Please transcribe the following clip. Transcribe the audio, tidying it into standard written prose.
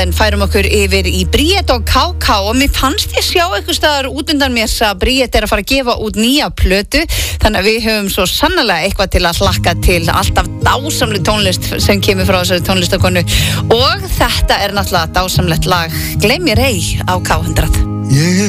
En færum okkur yfir í Bríet og KK og mér fannst ég sjá eitthvað staðar út undan mér að Bríet að fara að gefa út nýja plötu, þannig að við höfum svo sannarlega eitthvað til að hlakka til, alltaf dásamleg tónlist sem kemur frá þessari tónlistakonu og þetta náttúrulega dásamlegt lag Gleym mér ei á K100. Ég